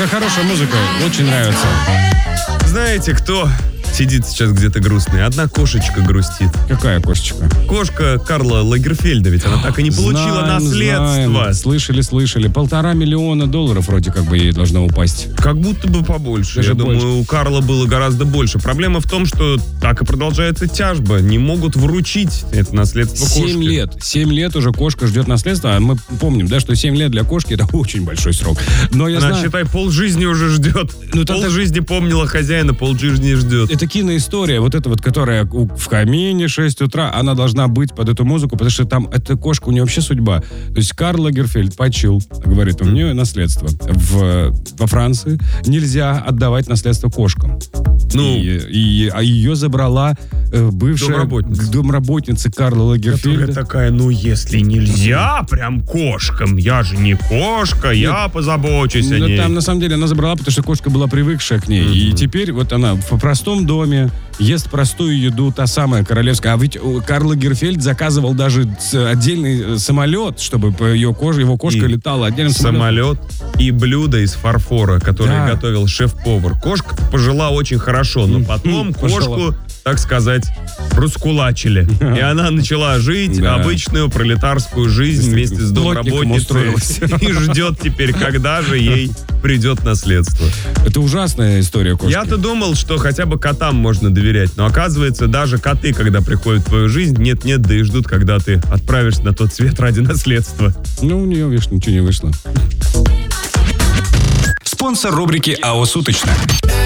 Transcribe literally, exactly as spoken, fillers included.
хорошая музыка, очень нравится. Знаете, кто сидит сейчас где-то грустный? Одна кошечка грустит. Какая кошечка? Кошка Карла Лагерфельда, ведь она так и не получила знаем, наследство. Знаем. Слышали, слышали. Полтора миллиона долларов вроде как бы ей должно упасть. Как будто бы побольше. Даже Я больше. думаю, у Карла было гораздо больше. Проблема в том, что так и продолжается тяжба. Не могут вручить это наследство кошке. Семь лет. Семь лет уже кошка ждет наследства. А мы помним, да, что семь лет для кошки это очень большой срок. Но я Она, знаю... считай, полжизни уже ждет. Ну, там полжизни помнила хозяина, полжизни ждет. Это киноистория, вот эта вот, которая в камине шесть утра, она должна быть под эту музыку, потому что там эта кошка, у нее вообще судьба. То есть Карл Лагерфельд почил, говорит, у нее наследство. В, во Франции нельзя отдавать наследство кошкам. Ну, и, и, а ее забрала э, бывшая домработница. домработница Карла Лагерфельда. Которая такая, ну если нельзя прям кошкам, я же не кошка, я позабочусь о Но ней. там на самом деле она забрала, потому что кошка была привыкшая к ней. Mm-hmm. И теперь вот она в простом доме ест простую еду, та самая королевская. А ведь Карл Лагерфельд заказывал даже отдельный самолет, чтобы ее кожа, его кошка и летала отдельным самолетом. Самолет и блюдо из фарфора, которое Да. готовил шеф-повар. Кошка пожила очень хорошо, но потом Пожила. кошку, так сказать, раскулачили. И она начала жить Да. обычную пролетарскую жизнь вместе с Плотником устроилась. домработницей. И ждет теперь, когда же ей придет наследство. Это ужасная история кошки. Я-то думал, что хотя бы котам можно доверять, но оказывается, даже коты, когда приходят в твою жизнь, нет-нет, да и ждут, когда ты отправишься на тот свет ради наследства. Ну, у нее, видишь, ничего не вышло. Спонсор рубрики «АО Суточно».